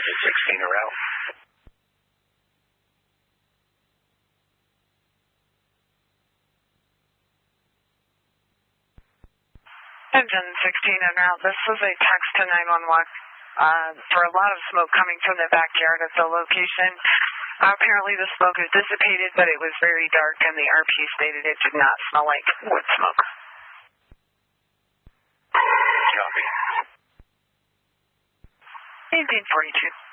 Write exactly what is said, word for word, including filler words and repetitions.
Engine sixteen are out. Engine sixteen and out. This was a text to nine one one uh, for a lot of smoke coming from the backyard of the location. Uh, apparently the smoke has dissipated, but it was very dark, and the R P stated it did not smell like wood smoke. Copy. eighteen forty-two.